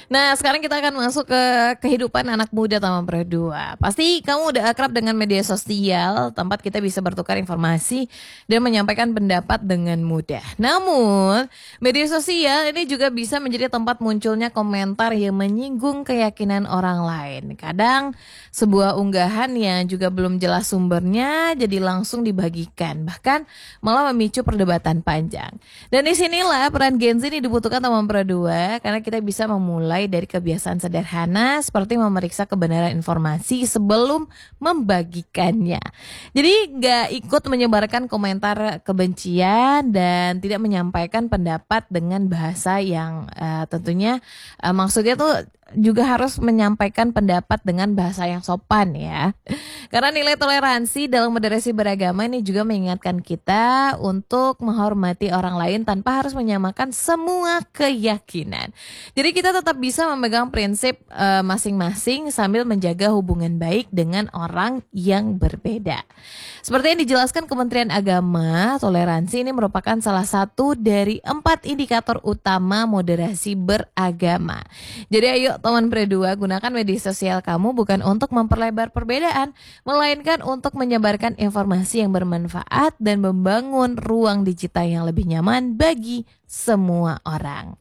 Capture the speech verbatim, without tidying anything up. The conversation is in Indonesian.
Nah, sekarang kita akan masuk ke kehidupan anak muda Taman Pro dua. Pasti kamu udah akrab dengan media sosial, tempat kita bisa bertukar informasi dan menyampaikan pendapat dengan mudah. Namun, media sosial ini juga bisa menjadi tempat munculnya komentar yang menyinggung keyakinan orang lain. Kadang sebuah unggahan yang juga belum jelas sumbernya jadi langsung dibagikan, bahkan malah memicu perdebatan panjang. Dan disinilah peran Gen Z ini dibutuhkan Taman Pro dua, karena kita bisa memulai dari kebiasaan sederhana seperti memeriksa kebenaran informasi sebelum membagikannya. Jadi nggak ikut menyebarkan komentar kebencian dan tidak menyampaikan pendapat dengan bahasa yang uh, tentunya uh, maksudnya tuh juga harus menyampaikan pendapat dengan bahasa yang sopan ya. Karena nilai toleransi dalam moderasi beragama ini juga mengingatkan kita untuk menghormati orang lain tanpa harus menyamakan semua keyakinan. Jadi kita tetap bisa memegang prinsip uh, masing-masing sambil menjaga hubungan baik dengan orang yang berbeda. Seperti yang dijelaskan Kementerian Agama, toleransi ini merupakan salah satu dari empat indikator utama moderasi beragama. Jadi ayo Taman Pro dua, gunakan media sosial kamu bukan untuk memperlebar perbedaan, melainkan untuk menyebarkan informasi yang bermanfaat dan membangun ruang digital yang lebih nyaman bagi semua orang.